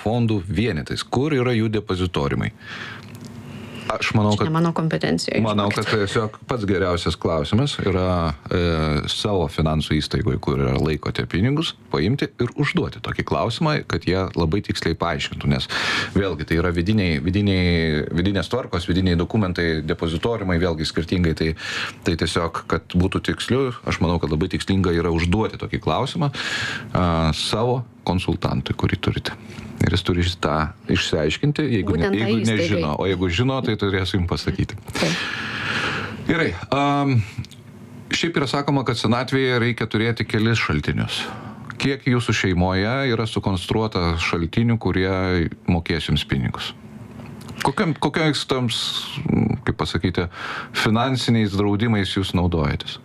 fondų vienetais. Kur yra jų depozitorimai? Aš manau, kad... Ne mano kompetencijoje. Manau, kad tiesiog pats geriausias klausimas yra savo finansų įstaigoje, kur yra laikote pinigus, paimti ir užduoti tokį klausimą, kad jie labai tiksliai paaiškintų, nes vėlgi tai yra vidinės tvarkos, vidiniai dokumentai, depozitorimai vėlgi skirtingai, tai tiesiog, kad būtų tiksliu, aš manau, kad labai tikslinga yra užduoti tokį klausimą savo konsultantui, kurį turite. Ir jis turi tą išsiaiškinti, jeigu nežino, o jeigu žino, tai turės jums pasakyti. Gerai. Šiaip yra sakoma, kad senatvėje reikia turėti kelis šaltinius. Kiek jūsų šeimoje yra sukonstruota šaltinių, kurie mokės jums pinigus? Kokiais tams, kaip pasakyti, finansiniais draudimais jūs naudojatės?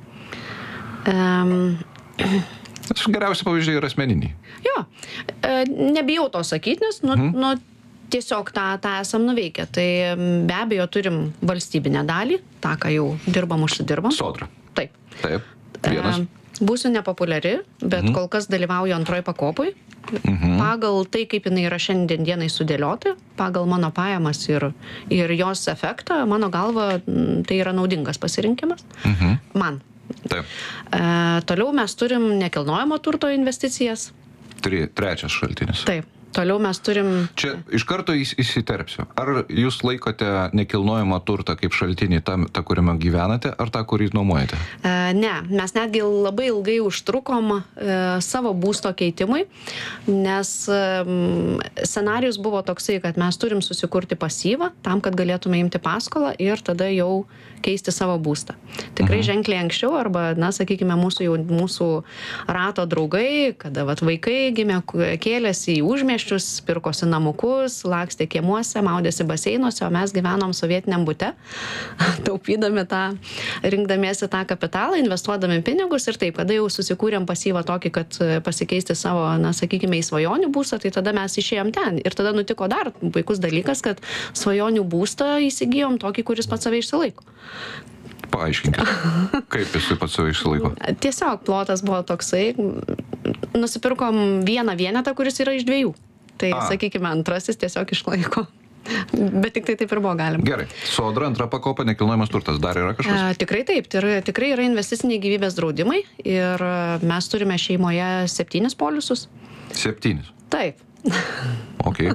Geriausi pavyzdžiai yra asmeniniai. Jo, nebijau to sakyti, nes tiesiog tą esam nuveikę. Tai be abejo turim valstybinę dalį, tą, ką jau užsidirbam. Sodra. Taip. Taip, vienas. Būsiu nepopuliari, bet kol kas dalyvauju antroji pakopui. Pagal tai, kaip jinai yra šiandien dienai sudėlioti, pagal mano pajamas ir jos efektą, mano galva, tai yra naudingas pasirinkimas. Man. Taip. Toliau mes turim nekilnojamo turto investicijas. Trečias šaltinis. Taip. Toliau mes turim... Čia iš karto įsiterpsiu. Ar jūs laikote nekilnojamą turtą kaip šaltinį tą, kuriame gyvenate, ar tą, kurį nuomojate? Ne, mes netgi labai ilgai užtrukom savo būsto keitimui, nes scenarijus buvo toksai, kad mes turim susikurti pasyvą tam, kad galėtume imti paskolą ir tada jau keisti savo būstą. Tikrai ženkliai anksčiau, arba, sakykime, mūsų rato draugai, kada vaikai gimė, kėlėsi į užmiesčius, pirkosi namukus, lakstė kiemuose, maudėsi baseinuose, o mes gyvenom sovietiniam bute, taupydami rinkdamiesi tą kapitalą, investuodami pinigus ir taip, kada jau susikūrėm pasyvą tokį, kad pasikeisti savo, sakykime, į svajonių būstą, tai tada mes išėjom ten. Ir tada nutiko dar puikus dalykas, kad svajonių būstą įsigijom tokį, kuris pats save išsilaiko. Paaiškinkit, kaip jis pats save išsilaiko? Tiesiog plotas buvo toksai, nusipirkom vieną vienetą, kuris yra iš 2. Tai, sakykime, antrasis tiesiog išlaiko. Bet tik tai taip ir buvo galima. Gerai. Sodra, antra pakopa, nekilnojamas turtas. Dar yra kažkas? Tikrai taip. Tikrai yra investiciniai gyvybės draudimai ir mes turime šeimoje 7 polisus. 7? Taip. Ok.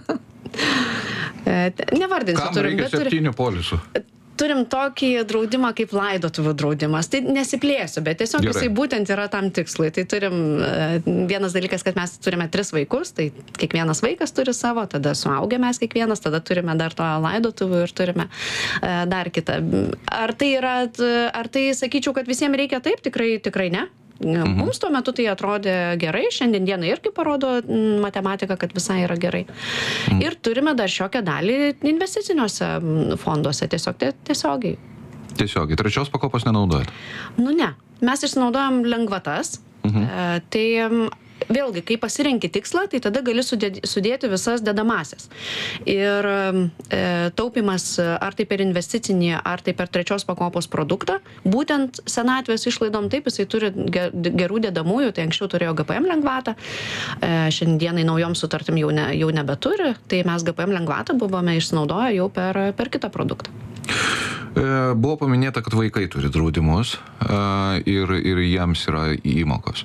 Nevardinsiu. Kam reikia 7 polisų? Turim tokį draudimą kaip laidotuvių draudimas. Tai nesiplėsiu, bet tiesiog jisai būtent yra tam tikslui. Tai turim vienas dalykas, kad mes turime 3 vaikus, tai kiekvienas vaikas turi savo, tada suaugę mes kiekvienas, tada turime dar to laidotuvių ir turime dar kitą. Ar tai sakyčiau, kad visiems reikia taip? Tikrai ne. Mums tuo metu tai atrodė gerai, šiandien dienai irgi parodo matematika, kad visai yra gerai. Ir turime dar šiokią dalį investiciniuose fonduose, tiesiogiai. Tiesiogiai. Trečios pakopos nenaudojate? Ne. Mes išnaudojam lengvatas. Tai vėlgi, kai pasirenki tikslą, tai tada gali sudėti visas dedamasias. Ir taupimas ar tai per investicinį, ar tai per trečios pakopos produktą, būtent senatvės išlaidom, taip, jisai turi gerų dedamųjų, tai anksčiau turėjo GPM lengvatą, šiandienai naujom sutartim jau nebeturi, tai mes GPM lengvatą buvome išnaudoję jau per kitą produktą. Buvo paminėta, kad vaikai turi draudimus ir jiems yra įmokos.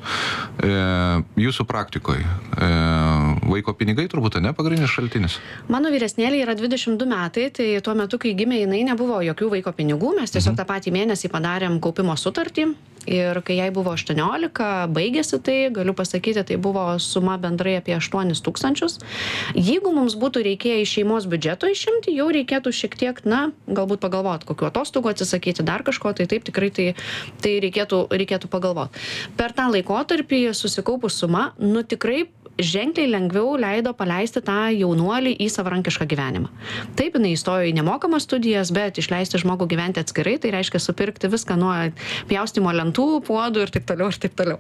Jūsų praktikoje vaiko pinigai turbūt pagrindinis šaltinis? Mano vyresnėlė yra 22 metai, tai tuo metu, kai gimė jinai, nebuvo jokių vaiko pinigų, mes tiesiog tą patį mėnesį padarėm kaupimo sutartį. Ir kai jai buvo 18, baigėsi tai, galiu pasakyti, tai buvo suma bendrai apie 8 000. Jeigu mums būtų reikėję iš šeimos biudžeto išimti, jau reikėtų šiek tiek, galbūt pagalvoti, kokiu atostogų atsisakyti, dar kažko, tai taip tikrai tai reikėtų pagalvoti. Per tą laikotarpį susikaupus suma, tikrai ženkliai lengviau leido paleisti tą jaunuolį į savarankišką gyvenimą. Taip, jinai įstojo į nemokamas studijas, bet išleisti žmogų gyventi atskirai, tai reiškia supirkti viską nuo pjaustimo lentų, puodų ir taip toliau.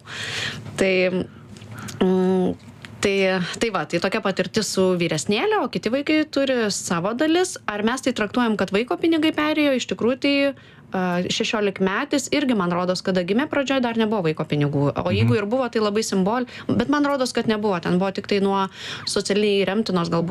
Tai tokia patirtis su vyresnėlė, o kiti vaikai turi savo dalis. Ar mes tai traktuojam, kad vaiko pinigai perėjo? Iš tikrųjų, tai 16 metais irgi, man rodos, kada gimė pradžioje, dar nebuvo vaiko pinigų. O jeigu ir buvo, tai labai bet man rodos, kad nebuvo. Ten buvo tik tai nuo socialiai remtinos galbūt